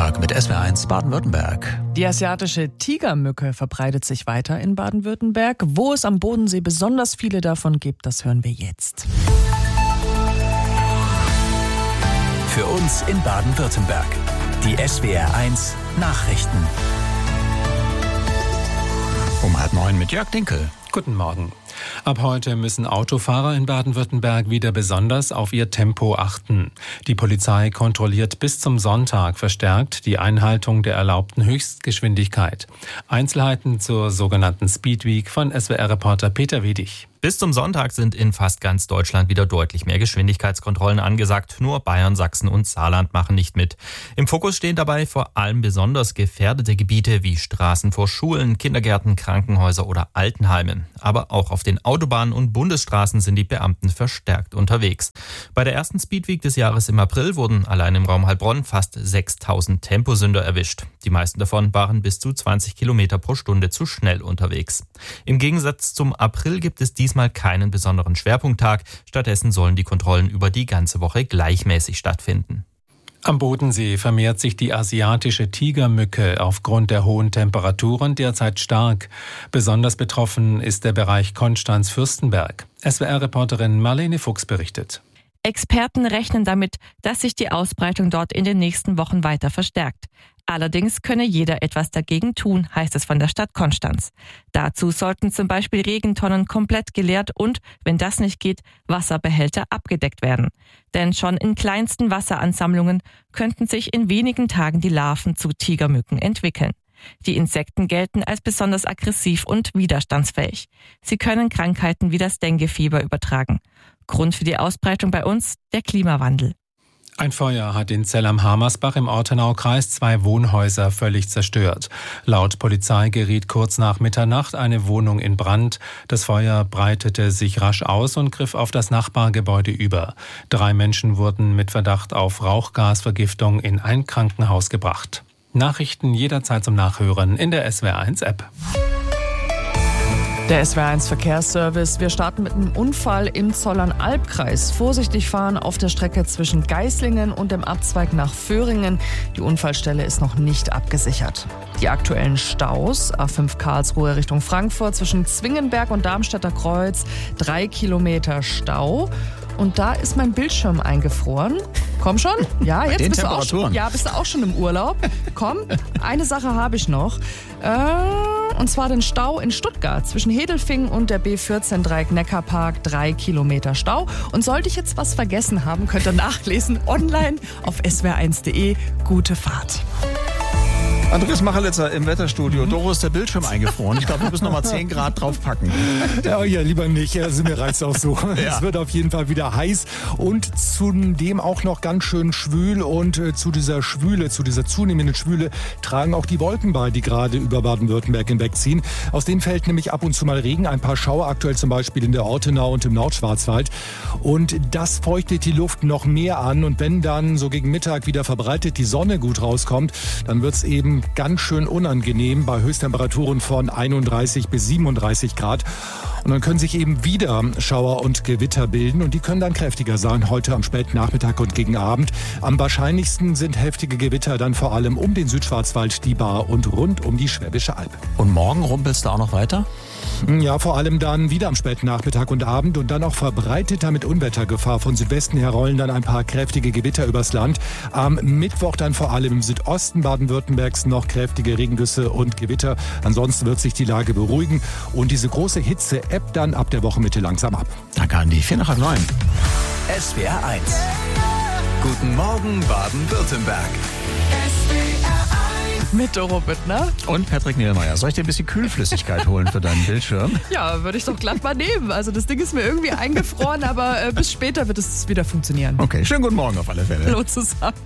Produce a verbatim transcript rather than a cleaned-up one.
Tag mit S W R eins Baden-Württemberg. Die asiatische Tigermücke verbreitet sich weiter in Baden-Württemberg. Wo es am Bodensee besonders viele davon gibt, das hören wir jetzt. Für uns in Baden-Württemberg. Die S W R eins Nachrichten. Um halb neun mit Jörg Dinkel. Guten Morgen. Ab heute müssen Autofahrer in Baden-Württemberg wieder besonders auf ihr Tempo achten. Die Polizei kontrolliert bis zum Sonntag verstärkt die Einhaltung der erlaubten Höchstgeschwindigkeit. Einzelheiten zur sogenannten Speed Week von S W R-Reporter Peter Wedig. Bis zum Sonntag sind in fast ganz Deutschland wieder deutlich mehr Geschwindigkeitskontrollen angesagt. Nur Bayern, Sachsen und Saarland machen nicht mit. Im Fokus stehen dabei vor allem besonders gefährdete Gebiete wie Straßen vor Schulen, Kindergärten, Krankenhäuser oder Altenheimen. Aber auch auf den Autobahnen und Bundesstraßen sind die Beamten verstärkt unterwegs. Bei der ersten Speedweek des Jahres im April wurden allein im Raum Heilbronn fast sechstausend Temposünder erwischt. Die meisten davon waren bis zu zwanzig Kilometer pro Stunde zu schnell unterwegs. Im Gegensatz zum April gibt es diesmal keinen besonderen Schwerpunkttag. Stattdessen sollen die Kontrollen über die ganze Woche gleichmäßig stattfinden. Am Bodensee vermehrt sich die asiatische Tigermücke aufgrund der hohen Temperaturen derzeit stark. Besonders betroffen ist der Bereich Konstanz-Fürstenberg. S W R-Reporterin Marlene Fuchs berichtet. Experten rechnen damit, dass sich die Ausbreitung dort in den nächsten Wochen weiter verstärkt. Allerdings könne jeder etwas dagegen tun, heißt es von der Stadt Konstanz. Dazu sollten zum Beispiel Regentonnen komplett geleert und, wenn das nicht geht, Wasserbehälter abgedeckt werden. Denn schon in kleinsten Wasseransammlungen könnten sich in wenigen Tagen die Larven zu Tigermücken entwickeln. Die Insekten gelten als besonders aggressiv und widerstandsfähig. Sie können Krankheiten wie das Denguefieber übertragen. Grund für die Ausbreitung bei uns der Klimawandel. Ein Feuer hat in Zell am Hamersbach im Ortenaukreis zwei Wohnhäuser völlig zerstört. Laut Polizei geriet kurz nach Mitternacht eine Wohnung in Brand. Das Feuer breitete sich rasch aus und griff auf das Nachbargebäude über. Drei Menschen wurden mit Verdacht auf Rauchgasvergiftung in ein Krankenhaus gebracht. Nachrichten jederzeit zum Nachhören in der S W R eins App. Der S W R eins Verkehrsservice. Wir starten mit einem Unfall im Zollern-Albkreis. Vorsichtig fahren auf der Strecke zwischen Geislingen und dem Abzweig nach Föhringen. Die Unfallstelle ist noch nicht abgesichert. Die aktuellen Staus: A fünf Karlsruhe Richtung Frankfurt zwischen Zwingenberg und Darmstädter Kreuz. Drei Kilometer Stau. Und da ist mein Bildschirm eingefroren. Komm schon. Ja, jetzt bist du, auch schon, ja, bist du auch schon im Urlaub. Komm, eine Sache habe ich noch. Äh, und zwar den Stau in Stuttgart zwischen Hedelfingen und der B vierzehn Dreieck Neckarpark. Drei Kilometer Stau. Und sollte ich jetzt was vergessen haben, könnt ihr nachlesen online auf s w r eins punkt de. Gute Fahrt. Andreas Machelitzer im Wetterstudio. Doro, ist der Bildschirm eingefroren. Ich glaube, wir müssen noch mal zehn Grad draufpacken. Ja, ja, lieber nicht. Also mir reicht's auch so. Ja. Es wird auf jeden Fall wieder heiß und zudem auch noch ganz schön schwül. Und äh, zu dieser Schwüle, zu dieser zunehmenden Schwüle tragen auch die Wolken bei, die gerade über Baden-Württemberg hinwegziehen. Aus denen fällt nämlich ab und zu mal Regen. Ein paar Schauer aktuell zum Beispiel in der Ortenau und im Nordschwarzwald. Und das feuchtet die Luft noch mehr an. Und wenn dann so gegen Mittag wieder verbreitet die Sonne gut rauskommt, dann wird's eben ganz schön unangenehm bei Höchsttemperaturen von einunddreißig bis siebenunddreißig Grad. Und dann können sich eben wieder Schauer und Gewitter bilden und die können dann kräftiger sein, heute am späten Nachmittag und gegen Abend. Am wahrscheinlichsten sind heftige Gewitter dann vor allem um den Südschwarzwald, die Baar und rund um die Schwäbische Alb. Und morgen rumpelst du auch noch weiter? Ja, vor allem dann wieder am späten Nachmittag und Abend und dann auch verbreiteter mit Unwettergefahr. Von Südwesten her rollen dann ein paar kräftige Gewitter übers Land. Am Mittwoch dann vor allem im Südosten Baden-Württembergs noch kräftige Regengüsse und Gewitter. Ansonsten wird sich die Lage beruhigen und diese große Hitze ebbt dann ab der Wochenmitte langsam ab. Danke, Andi. vier nach halb neun. S W R eins. Guten Morgen, Baden-Württemberg. Mit Doro Büttner. Und Patrick Niedermeyer. Soll ich dir ein bisschen Kühlflüssigkeit holen für deinen Bildschirm? Ja, würde ich doch glatt mal nehmen. Also das Ding ist mir irgendwie eingefroren, aber äh, bis später wird es wieder funktionieren. Okay, schönen guten Morgen auf alle Fälle. Hallo zusammen.